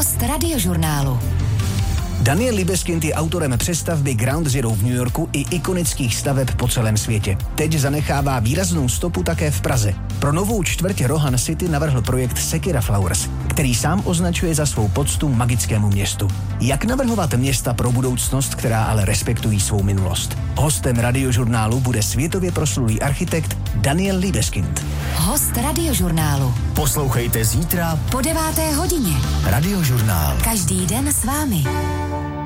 Host Radiožurnálu. Daniel Libeskind je autorem přestavby Ground Zero v New Yorku i ikonických staveb po celém světě. Teď zanechává výraznou stopu také v Praze. Pro novou čtvrť Rohan City navrhl projekt Sekira Flowers, který sám označuje za svou poctu magickému městu. Jak navrhovat města pro budoucnost, která ale respektují svou minulost? Hostem Radiožurnálu bude světově proslulý architekt Daniel Libeskind. Host Radiožurnálu. Poslouchejte zítra po 9. hodině. Radiožurnál. Každý den s vámi.